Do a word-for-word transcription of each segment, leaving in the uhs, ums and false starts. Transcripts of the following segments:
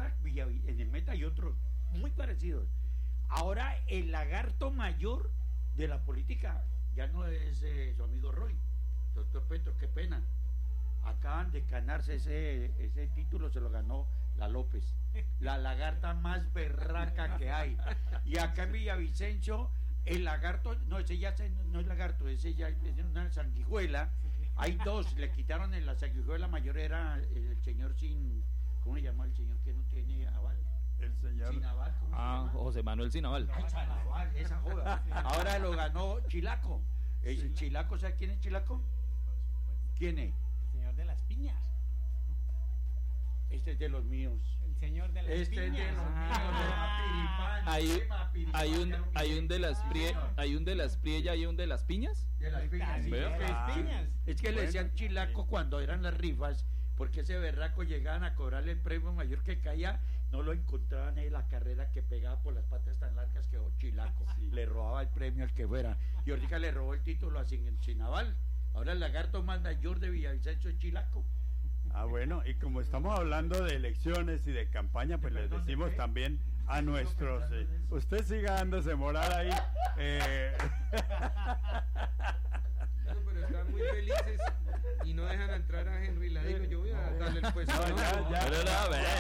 Meta, Villa, en el Meta hay otros muy parecidos. Ahora el lagarto mayor de la política ya no es eh, su amigo Roy. Doctor Petro, qué pena. Acaban de ganarse ese, ese título, se lo ganó la López, la lagarta más berraca que hay. Y acá en Villavicencio, el lagarto, no, ese ya se, no es lagarto, ese ya es una sanguijuela. Hay dos, le quitaron en la sanguijuela mayor, era el señor sin, ¿cómo le llama el señor que no tiene aval? El señor Sinaval, ¿cómo Ah, se llama? José Manuel Sinaval. Ay, Sinaval, esa joda. Ahora lo ganó Chilaco. El Chilaco, ¿sabe quién es Chilaco? ¿Quién es? El señor de las piñas. Este es de los míos. El señor de las Este es de piñas. los míos, de Mapiripán, Hay, de Mapiripán, hay un ya lo hay un de las Ah, prie, señor. hay un de las priella y un de las piñas. De las piñas, sí. Veo. Es que- Las piñas. Es que le Bueno, decían Chilaco sí. cuando eran las rifas, porque ese berraco llegaban a cobrarle el premio mayor que caía, no lo encontraban en la carrera que pegaba por las patas tan largas que oh, Chilaco, Sí. le robaba el premio al que fuera. Y ahorita le robó el título a Sin- Sinaval. Ahora el lagarto más mayor de Villavicencio es Chilaco. Ah, bueno, y como estamos hablando de elecciones y de campaña, pues les Perdón, ¿de decimos qué? también a nuestros... eh, usted siga dándose moral ahí. eh, No, pero están muy felices y no dejan entrar a Henry Ladino. Yo voy a darle el puesto. No, ¿no? ya, ya. Pero no, ve,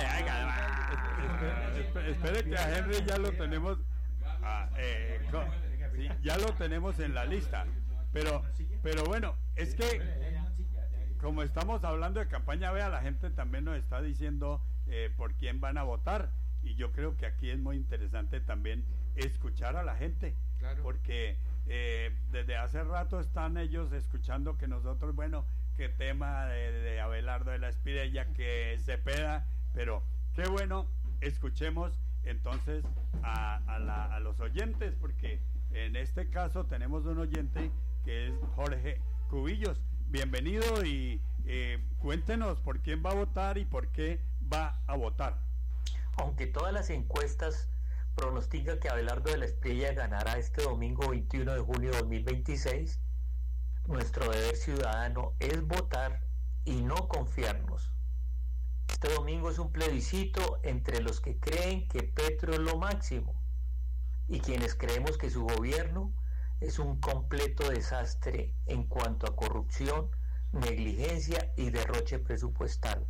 venga, espere, espere- espere que a Henry ya lo tenemos... ah, eh, co- sí, ya lo tenemos en la lista. Pero, pero bueno, es que... Como estamos hablando de campaña, vea, la gente también nos está diciendo eh, por quién van a votar. Y yo creo que aquí es muy interesante también escuchar a la gente. Claro. Porque eh, desde hace rato están ellos escuchando que nosotros, bueno, que tema de, de Abelardo de la Espirella, que Cepeda, pero qué bueno, escuchemos entonces a, a, la, a los oyentes, porque en este caso tenemos un oyente que es Jorge Cubillos. Bienvenido y eh, cuéntenos por quién va a votar y por qué va a votar. Aunque todas las encuestas pronostican que Abelardo de la Espriella ganará este domingo veintiuno de julio de dos mil veintiséis, nuestro deber ciudadano es votar y no confiarnos. Este domingo es un plebiscito entre los que creen que Petro es lo máximo y quienes creemos que su gobierno es un completo desastre en cuanto a corrupción, negligencia y derroche presupuestal.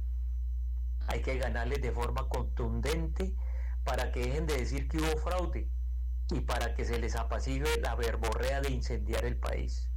Hay que ganarles de forma contundente para que dejen de decir que hubo fraude y para que se les apacigue la verborrea de incendiar el país.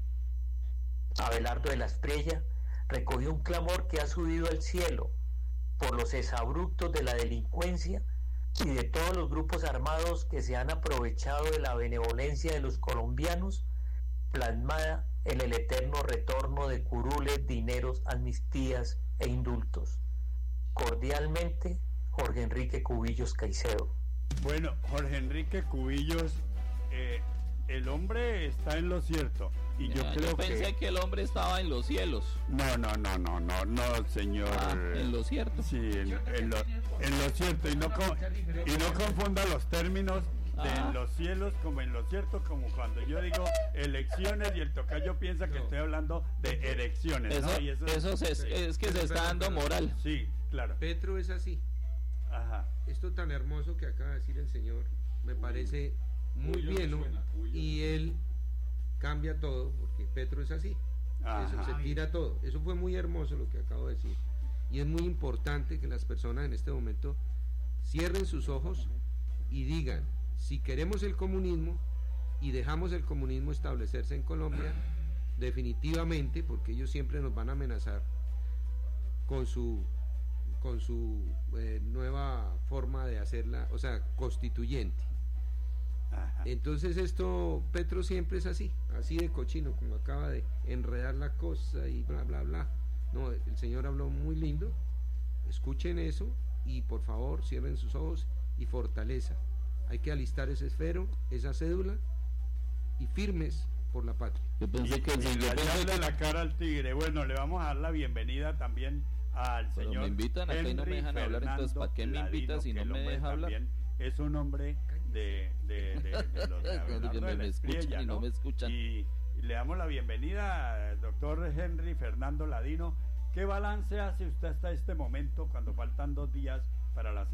Abelardo de la Espriella recogió un clamor que ha subido al cielo por los exabruptos de la delincuencia y de todos los grupos armados que se han aprovechado de la benevolencia de los colombianos, plasmada en el eterno retorno de curules, dineros, amnistías e indultos. Cordialmente, Jorge Enrique Cubillos Caicedo. Bueno, Jorge Enrique Cubillos, eh, el hombre está en lo cierto y yo Ya, creo yo pensé que... que el hombre estaba en los cielos. No, no, no, no, no, no, señor. Ah, en lo cierto. Sí, en, en lo, en lo cierto. Y no, co- y no confunda los términos de Ah. en los cielos como en lo cierto, como cuando yo digo elecciones y el tocayo piensa que No. estoy hablando de elecciones, Eso, ¿no? Y eso, eso se- es que se está dando moral. Sí, claro. Petro es así. Ajá. Esto tan hermoso que acaba de decir el señor me parece muy Cuyo bien, ¿no? me suena, Cuyo. Y él cambia todo porque Petro es así. Ajá. Eso, se tira todo. Eso fue muy hermoso lo que acabo de decir. Y es muy importante que las personas en este momento cierren sus ojos y digan, si queremos el comunismo y dejamos el comunismo establecerse en Colombia, definitivamente, porque ellos siempre nos van a amenazar con su con su eh, nueva forma de hacerla, o sea, constituyente. Ajá. Entonces esto, Petro siempre es así, así de cochino, como acaba de enredar la cosa y bla, bla, bla. No, el señor habló muy lindo, escuchen eso y por favor cierren sus ojos y fortaleza. Hay que alistar ese esfero, esa cédula y firmes por la patria. Yo pensé Y, que el y señor pensé rayarle que- la cara al tigre. Bueno, le vamos a dar la bienvenida también al Pero señor me invitan acá y no me Henry dejan hablar, entonces, Fernando ¿para qué me Ladino, invitan si que no el me hombre deja hablar? también es un hombre de, de, de, de los de Cuando Abelardo que me- de la me escuchan Espriella, y no me escuchan. Y le damos la bienvenida al doctor Henry Fernando Ladino. ¿Qué balance hace usted hasta este momento cuando faltan dos días para las